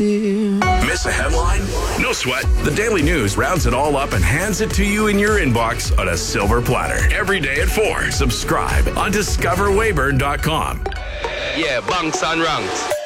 Miss a headline? No sweat. The Daily News rounds it all up and hands it to you in your inbox on a silver platter. Every day at 4. Subscribe on discoverwayburn.com. Yeah, bunks and ranks.